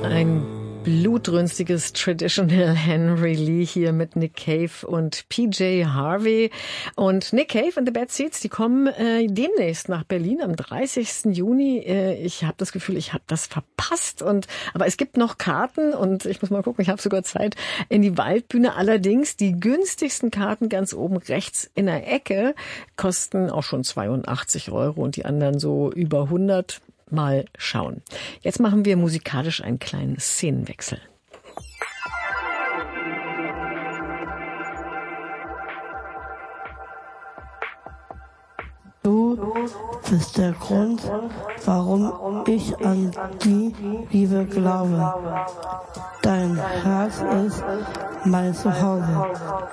Ein blutrünstiges Traditional Henry Lee hier mit Nick Cave und PJ Harvey. Und Nick Cave and the Bad Seeds, die kommen demnächst nach Berlin am 30. Juni. Ich habe das Gefühl, ich habe das verpasst. Aber es gibt noch Karten und ich muss mal gucken, ich habe sogar Zeit in die Waldbühne. Allerdings die günstigsten Karten ganz oben rechts in der Ecke kosten auch schon 82 € und die anderen so über 100. Mal schauen. Jetzt machen wir musikalisch einen kleinen Szenenwechsel. Du bist der Grund, warum ich an die Liebe glaube. Dein Herz ist mein Zuhause.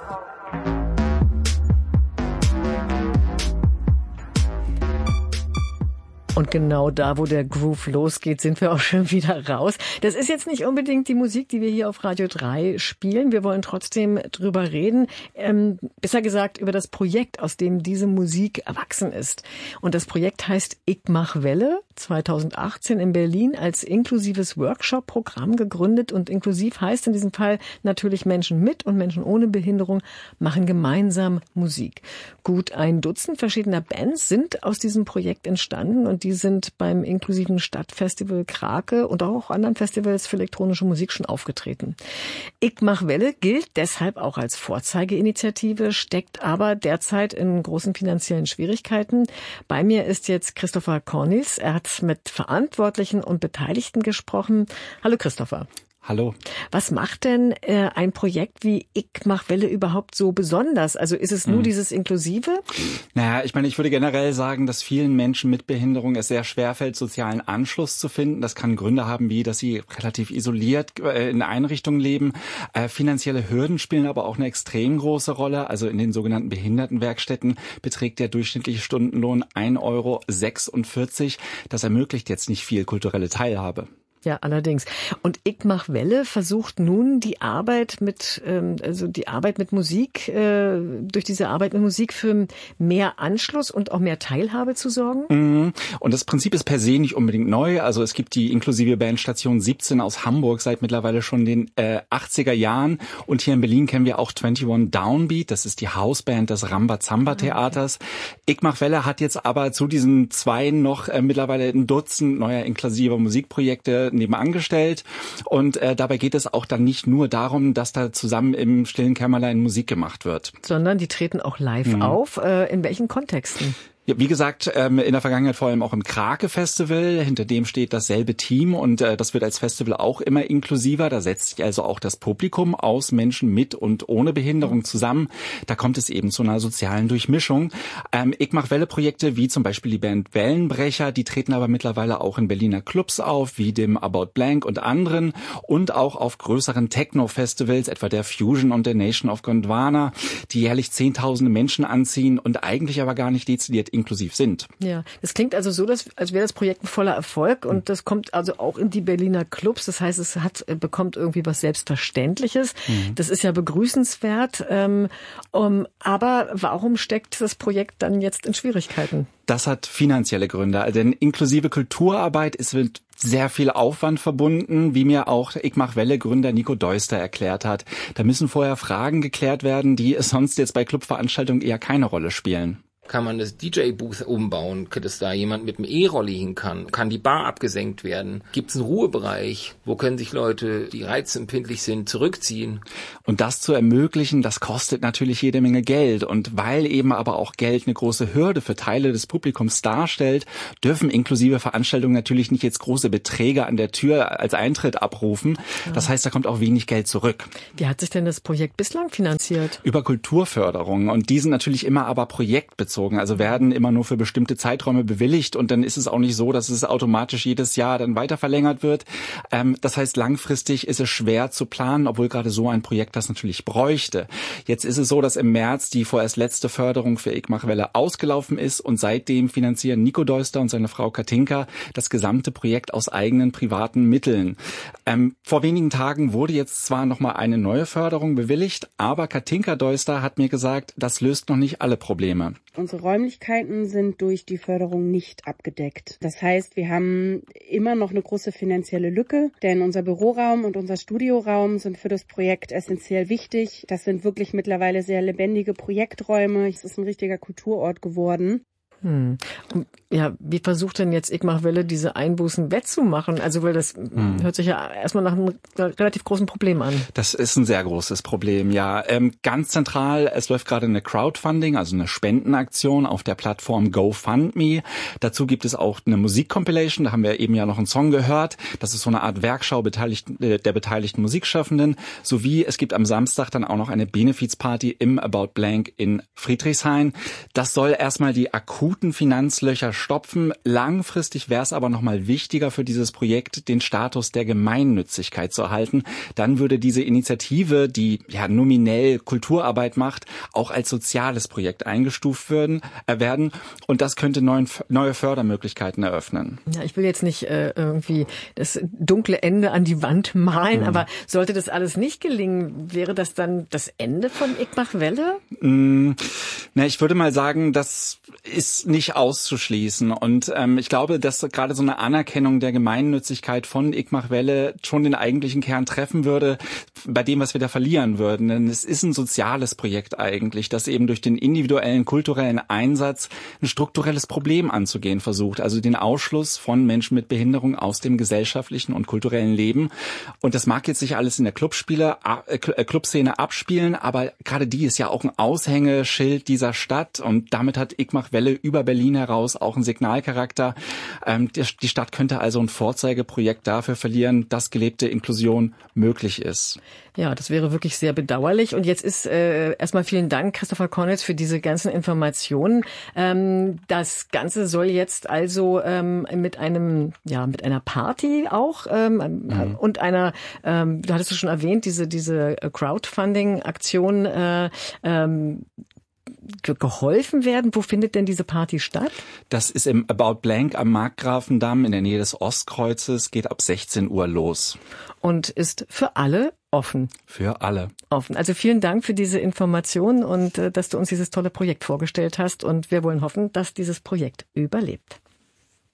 Und genau da, wo der Groove losgeht, sind wir auch schon wieder raus. Das ist jetzt nicht unbedingt die Musik, die wir hier auf Radio 3 spielen. Wir wollen trotzdem drüber reden. Besser gesagt, über das Projekt, aus dem diese Musik erwachsen ist. Und das Projekt heißt Ich mach Welle, 2018 in Berlin als inklusives Workshop-Programm gegründet. Und inklusiv heißt in diesem Fall natürlich Menschen mit und Menschen ohne Behinderung machen gemeinsam Musik. Gut 1 Dutzend verschiedener Bands sind aus diesem Projekt entstanden und die sind beim inklusiven Stadtfestival Krake und auch anderen Festivals für elektronische Musik schon aufgetreten. Ich mach Welle gilt deshalb auch als Vorzeigeinitiative, steckt aber derzeit in großen finanziellen Schwierigkeiten. Bei mir ist jetzt Christopher Cornils. Er hat mit Verantwortlichen und Beteiligten gesprochen. Hallo Christopher. Hallo. Was macht denn ein Projekt wie Ich mach Welle überhaupt so besonders? Also ist es nur dieses Inklusive? Naja, ich meine, ich würde generell sagen, dass vielen Menschen mit Behinderung es sehr schwerfällt, sozialen Anschluss zu finden. Das kann Gründe haben, wie dass sie relativ isoliert in Einrichtungen leben. Finanzielle Hürden spielen aber auch eine extrem große Rolle. Also in den sogenannten Behindertenwerkstätten beträgt der durchschnittliche Stundenlohn 1,46 €. Das ermöglicht jetzt nicht viel kulturelle Teilhabe. Ja, allerdings. Und Ich mach Welle versucht nun die Arbeit mit Musik, durch diese Arbeit mit Musik für mehr Anschluss und auch mehr Teilhabe zu sorgen. Und das Prinzip ist per se nicht unbedingt neu. Also es gibt die inklusive Band Station 17 aus Hamburg seit mittlerweile schon den 80er Jahren. Und hier in Berlin kennen wir auch 21 Downbeat. Das ist die Hausband des Rambazamba Theaters. Okay. Ich mach Welle hat jetzt aber zu diesen zwei noch mittlerweile ein Dutzend neuer inklusiver Musikprojekte nebenan gestellt. Und dabei geht es auch dann nicht nur darum, dass da zusammen im stillen Kämmerlein Musik gemacht wird. Sondern die treten auch live auf. In welchen Kontexten? Ja, wie gesagt, in der Vergangenheit vor allem auch im Krake-Festival. Hinter dem steht dasselbe Team und das wird als Festival auch immer inklusiver. Da setzt sich also auch das Publikum aus Menschen mit und ohne Behinderung zusammen. Da kommt es eben zu einer sozialen Durchmischung. Ich mach Welle-Projekte wie zum Beispiel die Band Wellenbrecher, die treten aber mittlerweile auch in Berliner Clubs auf, wie dem About Blank und anderen und auch auf größeren Techno-Festivals, etwa der Fusion und der Nation of Gondwana, die jährlich Zehntausende Menschen anziehen und eigentlich aber gar nicht dezidiert inklusiv sind. Ja, das klingt also so, als wäre das Projekt ein voller Erfolg und das kommt also auch in die Berliner Clubs. Das heißt, es bekommt irgendwie was Selbstverständliches. Das ist ja begrüßenswert. Aber warum steckt das Projekt dann jetzt in Schwierigkeiten? Das hat finanzielle Gründe. Denn inklusive Kulturarbeit ist mit sehr viel Aufwand verbunden, wie mir auch Ich mach Welle Gründer Nico Deuster erklärt hat. Da müssen vorher Fragen geklärt werden, die sonst jetzt bei Clubveranstaltungen eher keine Rolle spielen. Kann man das DJ-Booth umbauen, dass da jemand mit einem E-Rolli hin kann? Kann die Bar abgesenkt werden? Gibt es einen Ruhebereich? Wo können sich Leute, die reizempfindlich sind, zurückziehen? Und das zu ermöglichen, das kostet natürlich jede Menge Geld. Und weil eben aber auch Geld eine große Hürde für Teile des Publikums darstellt, dürfen inklusive Veranstaltungen natürlich nicht jetzt große Beträge an der Tür als Eintritt abrufen. Ja. Das heißt, da kommt auch wenig Geld zurück. Wie hat sich denn das Projekt bislang finanziert? Über Kulturförderung. Und die sind natürlich immer aber projektbezogen. Also werden immer nur für bestimmte Zeiträume bewilligt und dann ist es auch nicht so, dass es automatisch jedes Jahr dann weiter verlängert wird. Das heißt, langfristig ist es schwer zu planen, obwohl gerade so ein Projekt das natürlich bräuchte. Jetzt ist es so, dass im März die vorerst letzte Förderung für Ich mach Welle ausgelaufen ist und seitdem finanzieren Nico Deuster und seine Frau Katinka das gesamte Projekt aus eigenen privaten Mitteln. Vor wenigen Tagen wurde jetzt zwar nochmal eine neue Förderung bewilligt, aber Katinka Deuster hat mir gesagt, das löst noch nicht alle Probleme. unsere Räumlichkeiten sind durch die Förderung nicht abgedeckt. Das heißt, wir haben immer noch eine große finanzielle Lücke, denn unser Büroraum und unser Studioraum sind für das Projekt essentiell wichtig. Das sind wirklich mittlerweile sehr lebendige Projekträume. Es ist ein richtiger Kulturort geworden. Ja, wie versucht denn jetzt Igmar Welle diese Einbußen wettzumachen? Also, weil das hört sich ja erstmal nach einem relativ großen Problem an. Das ist ein sehr großes Problem, ja. Ganz zentral, es läuft gerade eine Crowdfunding, also eine Spendenaktion auf der Plattform GoFundMe. Dazu gibt es auch eine Musikcompilation, da haben wir eben ja noch einen Song gehört. Das ist so eine Art Werkschau der beteiligten Musikschaffenden. Sowie es gibt am Samstag dann auch noch eine Benefizparty im About Blank in Friedrichshain. Das soll erstmal die akuten Finanzlöcher stopfen. Langfristig wäre es aber nochmal wichtiger für dieses Projekt, den Status der Gemeinnützigkeit zu erhalten. Dann würde diese Initiative, die ja nominell Kulturarbeit macht, auch als soziales Projekt eingestuft werden. Und das könnte neue Fördermöglichkeiten eröffnen. Ja, ich will jetzt nicht irgendwie das dunkle Ende an die Wand malen, aber sollte das alles nicht gelingen, wäre das dann das Ende von Igmar Welle? Na, ich würde mal sagen, das ist nicht auszuschließen. Und ich glaube, dass gerade so eine Anerkennung der Gemeinnützigkeit von Igmar Welle schon den eigentlichen Kern treffen würde, bei dem, was wir da verlieren würden. Denn es ist ein soziales Projekt eigentlich, das eben durch den individuellen kulturellen Einsatz ein strukturelles Problem anzugehen versucht. Also den Ausschluss von Menschen mit Behinderung aus dem gesellschaftlichen und kulturellen Leben. Und das mag jetzt nicht alles in der Clubszene abspielen, aber gerade die ist ja auch ein Aushängeschild dieser Stadt. Und damit hat Igmar Welle über Berlin heraus auch einen Signalcharakter. Die Stadt könnte also ein Vorzeigeprojekt dafür verlieren, dass gelebte Inklusion möglich ist. Ja, das wäre wirklich sehr bedauerlich. Und jetzt ist erstmal vielen Dank, Christopher Konitz, für diese ganzen Informationen. Das Ganze soll jetzt also mit einer Party auch und einer, du hattest es schon erwähnt, diese Crowdfunding-Aktion geholfen werden. Wo findet denn diese Party statt? Das ist im About Blank am Markgrafendamm in der Nähe des Ostkreuzes, geht ab 16 Uhr los. Und ist für alle offen? Für alle. Offen. Also vielen Dank für diese Informationen und dass du uns dieses tolle Projekt vorgestellt hast und wir wollen hoffen, dass dieses Projekt überlebt.